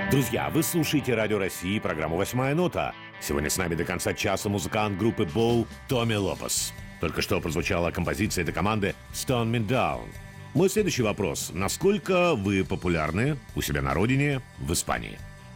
Друзья, вы слушаете Радио России, программу «Восьмая нота». Сегодня с нами до конца часа музыкант группы Bow Томми Лопес. Только что прозвучала композиция этой команды «Stone Me Down». Мой следующий вопрос. Насколько вы популярны у себя на родине, в Испании?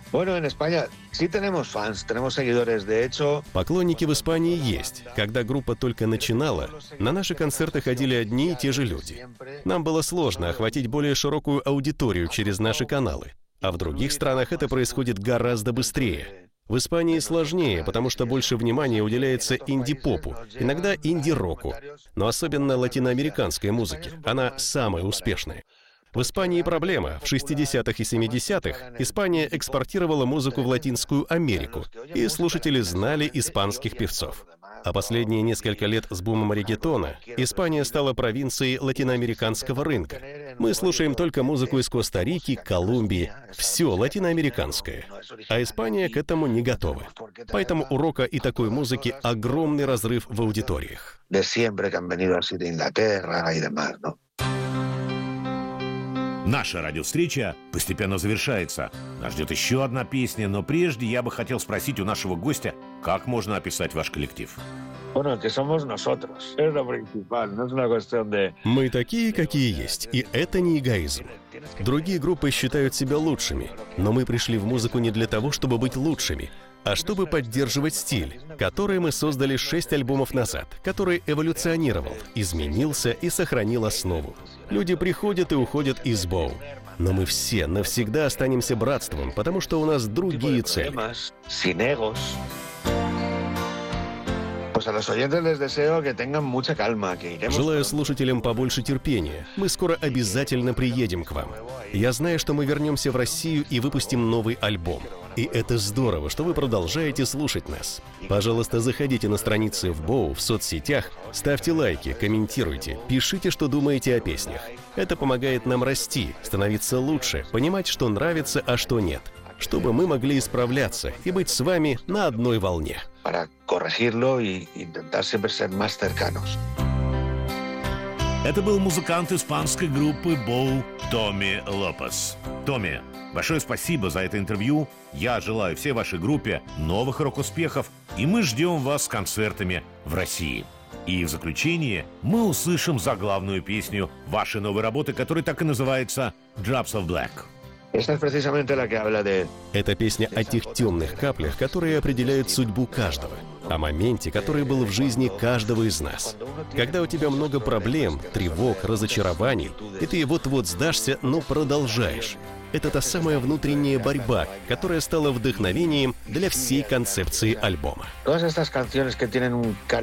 Поклонники в Испании есть. Когда группа только начинала, на наши концерты ходили одни и те же люди. Нам было сложно охватить более широкую аудиторию через наши каналы. А в других странах это происходит гораздо быстрее. В Испании сложнее, потому что больше внимания уделяется инди-попу, иногда инди-року, но особенно латиноамериканской музыке. Она самая успешная. В Испании проблема. В 60-х и 70-х Испания экспортировала музыку в Латинскую Америку, и слушатели знали испанских певцов. А последние несколько лет с бумом реггетона Испания стала провинцией латиноамериканского рынка. Мы слушаем только музыку из Коста-Рики, Колумбии, все латиноамериканское. А Испания к этому не готова. Поэтому у рока и такой музыки огромный разрыв в аудиториях. Наша радиовстреча постепенно завершается. Нас ждет еще одна песня, но прежде я бы хотел спросить у нашего гостя, как можно описать ваш коллектив? Мы такие, какие есть, и это не эгоизм. Другие группы считают себя лучшими, но мы пришли в музыку не для того, чтобы быть лучшими, а чтобы поддерживать стиль, который мы создали 6 альбомов назад, который эволюционировал, изменился и сохранил основу. Люди приходят и уходят из Bow, но мы все навсегда останемся братством, потому что у нас другие цели. Желаю слушателям побольше терпения. Мы скоро обязательно приедем к вам. Я знаю, что мы вернемся в Россию и выпустим новый альбом. И это здорово, что вы продолжаете слушать нас. Пожалуйста, заходите на страницы в Bow в соцсетях, ставьте лайки, комментируйте, пишите, что думаете о песнях. Это помогает нам расти, становиться лучше, понимать, что нравится, а что нет, чтобы мы могли исправляться и быть с вами на одной волне. Это был музыкант испанской группы Bow Томми Лопес. Томми, большое спасибо за это интервью. Я желаю всей вашей группе новых рок-успехов, и мы ждем вас с концертами в России. И в заключение мы услышим заглавную песню вашей новой работы, которая так и называется «Drops of Black». Это песня о тех темных каплях, которые определяют судьбу каждого, о моменте, который был в жизни каждого из нас. Когда у тебя много проблем, тревог, разочарований, и ты вот-вот сдашься, но продолжаешь. Это та самая внутренняя борьба, которая стала вдохновением для всей концепции альбома.